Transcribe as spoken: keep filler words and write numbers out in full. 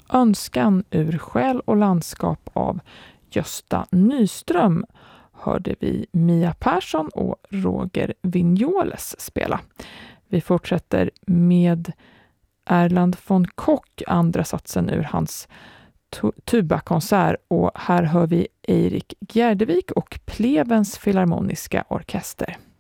Önskan ur själ och landskap av Gösta Nyström hörde vi Mia Persson och Roger Vignoles spela. Vi fortsätter med Erland von Kock, andra satsen ur hans tubakonsert, och här hör vi Erik Gjerdevik och Plevens Filharmoniska Orkester.